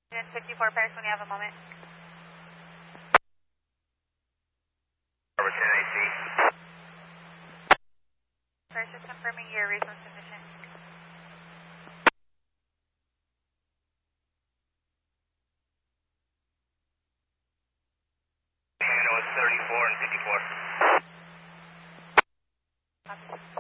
54 Paris when you have a moment. Number 10 AC. Paris, just confirming your resource condition. It was 34 and 54. Copy.